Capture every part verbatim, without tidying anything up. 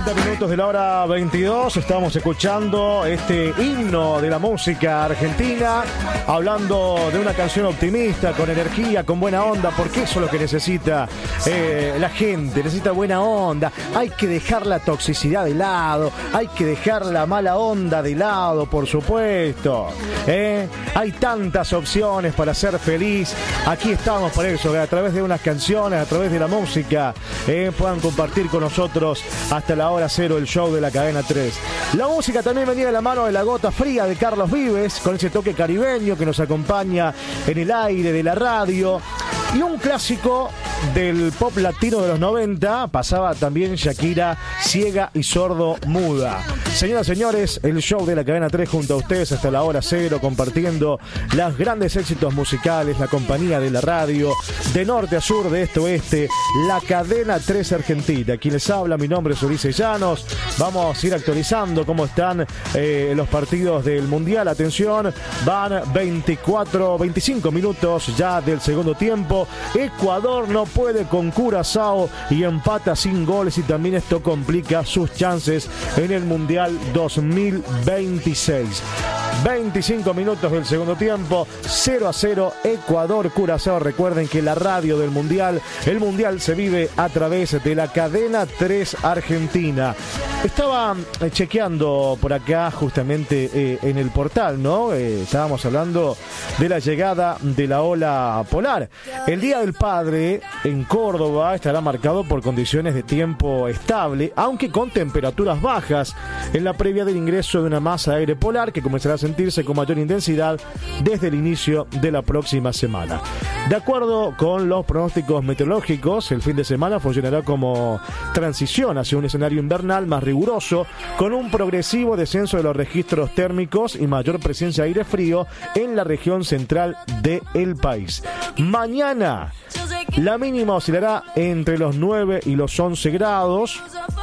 treinta minutos de la hora veintidós, estamos escuchando este himno de la música argentina, hablando de una canción optimista, con energía, con buena onda, porque eso es lo que necesita eh, la gente, necesita buena onda. Hay que dejar la toxicidad de lado, hay que dejar la mala onda de lado, por supuesto. ¿eh? Hay tantas opciones para ser feliz. Aquí estamos por eso, que a través de unas canciones, a través de la música, eh, puedan compartir con nosotros hasta la hora cero el show de la cadena tres. La música también venía de la mano de La Gota Fría de Carlos Vives, con ese toque caribeño que nos acompaña en el aire de la radio. Y un clásico del pop latino de los noventa, pasaba también Shakira, Ciega y Sordo Muda. Señoras y señores, el show de la cadena tres junto a ustedes hasta la hora cero, compartiendo los grandes éxitos musicales, la compañía de la radio, de norte a sur, de este a oeste, la cadena tres Argentina. Quien les habla, mi nombre es Ulises Llanos. Vamos a ir actualizando cómo están eh, los partidos del Mundial. Atención, van veinticuatro, veinticinco minutos ya del segundo tiempo. Ecuador no puede con Curazao y empata sin goles, y también esto complica sus chances en el Mundial dos mil veintiséis. veinticinco minutos del segundo tiempo, cero a cero Ecuador-Curazao. Recuerden que la radio del Mundial, el Mundial se vive a través de la cadena tres Argentina. Estaba eh, chequeando por acá justamente eh, en el portal, ¿no? Eh, estábamos hablando de la llegada de la ola polar. El Día del Padre en Córdoba estará marcado por condiciones de tiempo estable, aunque con temperaturas bajas, en la previa del ingreso de una masa de aire polar que comenzará a sentirse con mayor intensidad desde el inicio de la próxima semana. De acuerdo con los pronósticos meteorológicos, el fin de semana funcionará como transición hacia un escenario invernal más riguroso, con un progresivo descenso de los registros térmicos y mayor presencia de aire frío en la región central del país. Mañana, la mínima oscilará entre los nueve y los once grados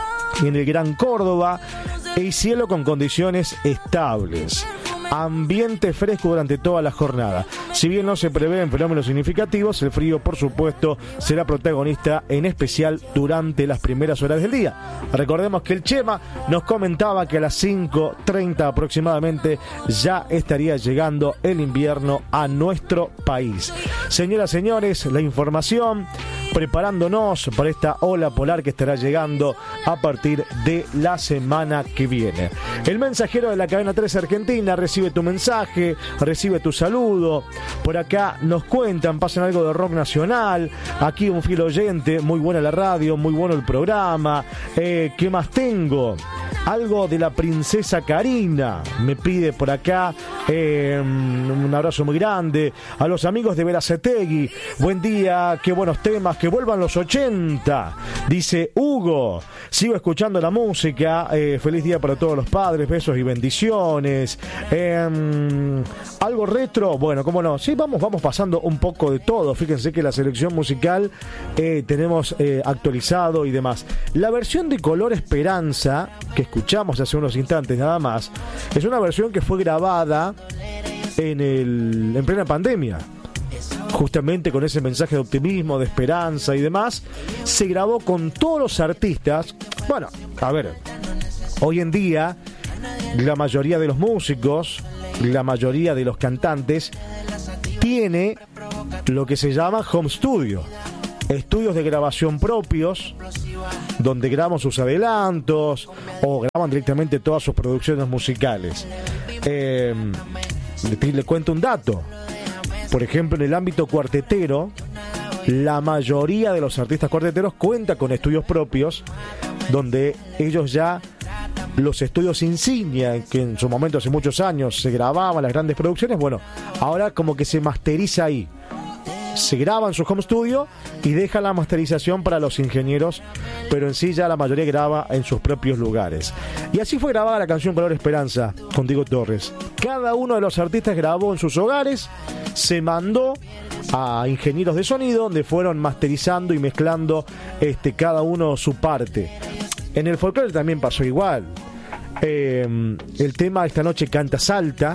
en el Gran Córdoba, y cielo con condiciones estables. Ambiente fresco durante toda la jornada. Si bien no se prevén fenómenos significativos, el frío, por supuesto, será protagonista, en especial durante las primeras horas del día. Recordemos que el Chema nos comentaba que a las cinco treinta aproximadamente ya estaría llegando el invierno a nuestro país. Señoras y señores, la información, preparándonos para esta ola polar que estará llegando a partir de la semana que viene. El mensajero de la cadena tres Argentina recibe tu mensaje, recibe tu saludo. Por acá nos cuentan, pasan algo de rock nacional. Aquí un fiel oyente, muy buena la radio, muy bueno el programa. Eh, ¿Qué más tengo? Algo de la princesa Karina, me pide por acá. Eh, un abrazo muy grande a los amigos de Verazategui. Buen día, qué buenos temas, que vuelvan los ochenta, dice Hugo. Sigo escuchando la música. Eh, feliz día para todos los padres, besos y bendiciones. Eh, algo retro, bueno, cómo no. Sí, vamos, vamos pasando un poco de todo. Fíjense que la selección musical eh, tenemos eh, actualizado y demás. La versión de Color Esperanza, que escuchamos hace unos instantes nada más, es una versión que fue grabada en, el, en plena pandemia, justamente con ese mensaje de optimismo, de esperanza y demás. Se grabó con todos los artistas. Bueno, a ver, hoy en día la mayoría de los músicos, la mayoría de los cantantes tiene lo que se llama home studio, estudios de grabación propios, donde graban sus adelantos o graban directamente todas sus producciones musicales. Eh, le, le cuento un dato. Por ejemplo, en el ámbito cuartetero, la mayoría de los artistas cuarteteros cuentan con estudios propios, donde ellos ya, los estudios insignia, que en su momento hace muchos años se grababan las grandes producciones, bueno, ahora como que se masteriza ahí. Se graba en su home studio y deja la masterización para los ingenieros, pero en sí ya la mayoría graba en sus propios lugares. Y así fue grabada la canción Color Esperanza con Diego Torres. Cada uno de los artistas grabó en sus hogares, se mandó a ingenieros de sonido, donde fueron masterizando y mezclando este, cada uno su parte. En el folclore también pasó igual. Eh, el tema Esta Noche Canta Salta,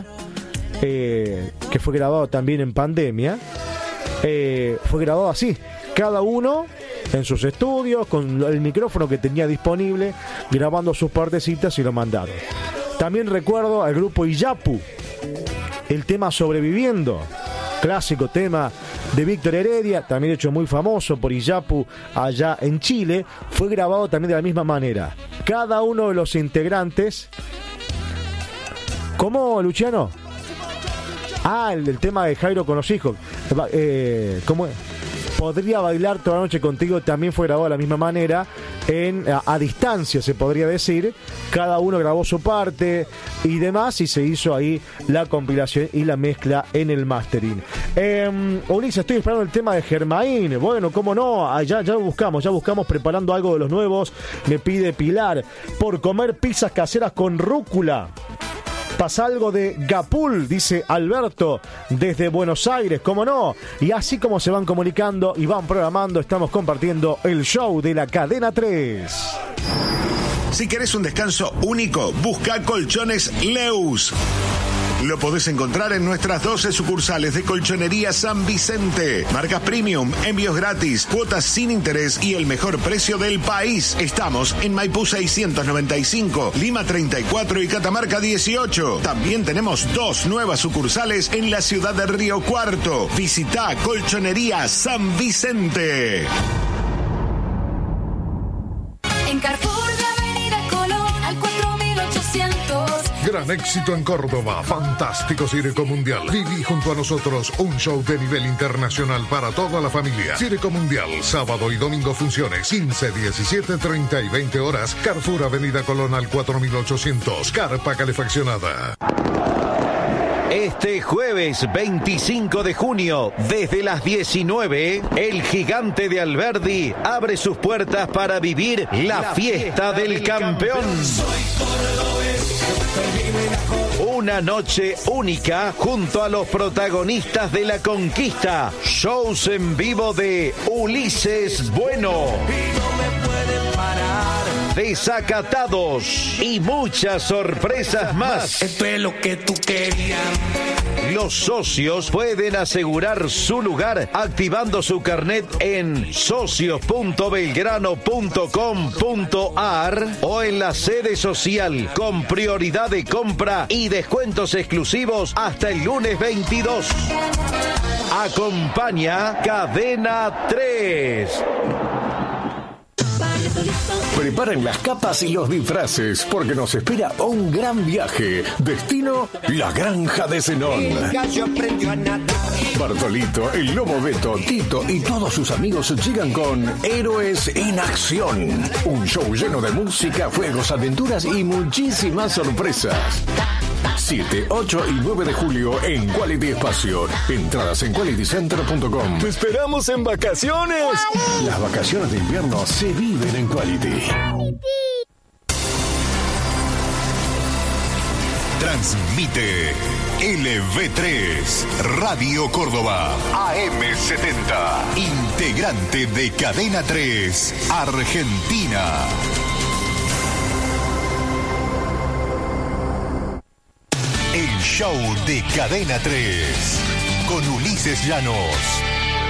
eh, que fue grabado también en pandemia, Eh, fue grabado así, cada uno en sus estudios, con el micrófono que tenía disponible, grabando sus partecitas y lo mandaron. También recuerdo al grupo Iyapu, el tema Sobreviviendo, clásico tema de Víctor Heredia, también hecho muy famoso por Iyapu allá en Chile, fue grabado también de la misma manera. Cada uno de los integrantes... ¿Cómo, Luciano? Ah, el, el tema de Jairo con los hijos. Eh, ¿Cómo es? Podría bailar toda la noche contigo, también fue grabado de la misma manera, en a, a distancia se podría decir. Cada uno grabó su parte y demás, y se hizo ahí la compilación y la mezcla en el mastering. Eh, Ulises, estoy esperando el tema de Germain. Bueno, cómo no, ah, ya, ya lo buscamos, ya buscamos preparando algo de los nuevos. Me pide Pilar, por comer pizzas caseras con rúcula. Pasa algo de Gapul, dice Alberto, desde Buenos Aires, cómo no. Y así como se van comunicando y van programando, estamos compartiendo el show de la Cadena tres. Si querés un descanso único, busca Colchones Leus. Lo podés encontrar en nuestras doce sucursales de Colchonería San Vicente. Marcas premium, envíos gratis, cuotas sin interés y el mejor precio del país. Estamos en Maipú seiscientos noventa y cinco, Lima treinta y cuatro y Catamarca dieciocho. También tenemos dos nuevas sucursales en la ciudad de Río Cuarto. Visita Colchonería San Vicente. En Carrefour de Avenida Colón al cuatro mil ochocientos. Gran éxito en Córdoba, fantástico Circo Mundial. Viví junto a nosotros un show de nivel internacional para toda la familia. Circo Mundial, sábado y domingo funciones, quince, diecisiete, treinta y veinte horas. Carrefour Avenida Colón al cuatro mil ochocientos, carpa calefaccionada. Este jueves veinticinco de junio, desde las diecinueve, el Gigante de Alberdi abre sus puertas para vivir la, la fiesta, fiesta del, del campeón. campeón. Una noche única junto a los protagonistas de la conquista. Shows en vivo de Ulises Bueno, Desacatados y muchas sorpresas más. Esto es lo que tú querías. Los socios pueden asegurar su lugar activando su carnet en socios punto belgrano punto com punto ar o en la sede social con prioridad de compra y descuentos exclusivos hasta el lunes veintidós. Acompaña Cadena tres. Preparen las capas y los disfraces porque nos espera un gran viaje. Destino, la Granja de Zenón. Bartolito, el Lobo Beto, Tito y todos sus amigos llegan con Héroes en Acción. Un show lleno de música, juegos, aventuras y muchísimas sorpresas. siete, ocho y nueve de julio en Quality Espacio. Entradas en quality center punto com. ¡Te esperamos en vacaciones! Las vacaciones de invierno se viven en Quality. Transmite L V tres, Radio Córdoba, A M setenta, integrante de Cadena tres, Argentina. El show de Cadena tres, con Ulises Llanos.